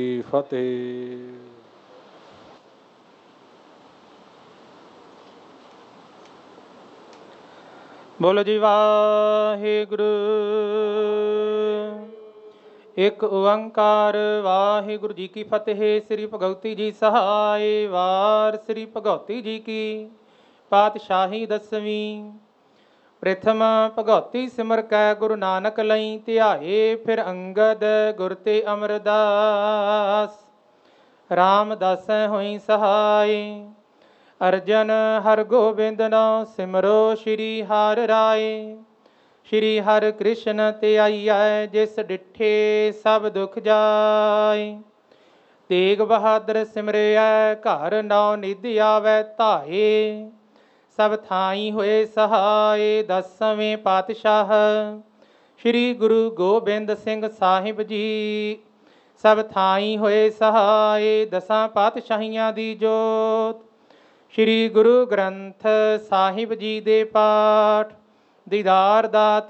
ਫਤਿਹ। ਬੋਲੋ ਜੀ ਵਾਹਿਗੁਰੂ। ਇੱਕ ਓੰਕਾਰ ਵਾਹਿਗੁਰੂ ਜੀ ਕੀ ਫਤਿਹ। ਸ੍ਰੀ ਭਗਵਤੀ ਜੀ ਸਹਾਇ। ਵਾਰ ਸ੍ਰੀ ਭਗਵਤੀ ਜੀ ਕੀ ਪਾਤਸ਼ਾਹੀ ਦਸਵੀਂ। ਪ੍ਰਥਮ ਭਗਵਤੀ ਸਿਮਰ ਕੈ ਗੁਰੂ ਨਾਨਕ ਲਈ ਧਿਆਏ। ਫਿਰ ਅੰਗਦ ਗੁਰ ਤੇ ਅਮਰਦਾਸ। ਰਾਮਦਾਸੈ ਹੋਈ ਸਹਾਈ। ਅਰਜਨ ਹਰਗੋਬਿੰਦ ਨਾਮ ਸਿਮਰੋ ਸ਼੍ਰੀ ਹਰਿ ਰਾਏ। ਸ਼੍ਰੀ ਹਰਿ ਕ੍ਰਿਸ਼ਨ ਧਿਆਈਐ ਜਿਸ ਡਿਠੇ ਸਭ ਦੁਖ ਜਾਏ। ਤੇਗ ਬਹਾਦਰ ਸਿਮਰਿਐ ਘਰ ਨੌ ਨਿਧ ਆਵੈ ਧਾਏ। ਸਭ ਥਾਈ ਹੋਏ ਸਹਾਏ। ਦਸਵੇਂ ਪਾਤਸ਼ਾਹ ਸ਼੍ਰੀ ਗੁਰੂ ਗੋਬਿੰਦ ਸਿੰਘ ਸਾਹਿਬ ਜੀ। ਸਭ ਥਾਈ ਹੋਏ ਸਹਾਏ। ਦਸਾਂ ਪਾਤਸ਼ਾਹੀਆਂ ਦੀ ਜੋਤ ਸ਼੍ਰੀ ਗੁਰੂ ਗ੍ਰੰਥ ਸਾਹਿਬ ਜੀ ਦੇ ਪਾਠ ਦੀਦਾਰ ਦਾ